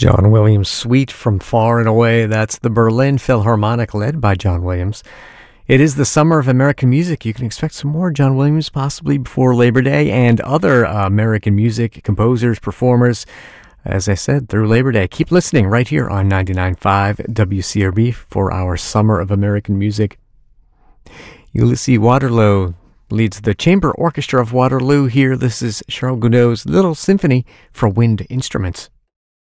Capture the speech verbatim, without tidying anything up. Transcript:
John Williams' Suite from Far and Away. That's the Berlin Philharmonic, led by John Williams. It is the summer of American music. You can expect some more John Williams possibly before Labor Day, and other uh, American music composers, performers, as I said, through Labor Day. Keep listening right here on ninety-nine point five W C R B for our Summer of American Music. Ulysses Waterloo leads the Chamber Orchestra of Waterloo here. This is Charles Gounod's Little Symphony for Wind Instruments.